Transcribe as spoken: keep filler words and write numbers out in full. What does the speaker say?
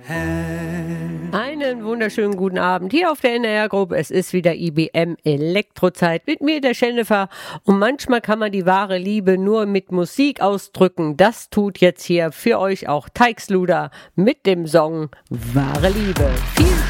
Einen wunderschönen guten Abend hier auf der N R R-Gruppe. Es ist wieder I B M Elektrozeit mit mir, der Jennifer. Und manchmal kann man die wahre Liebe nur mit Musik ausdrücken. Das tut jetzt hier für euch auch Teixluder mit dem Song Wahre Liebe. Viel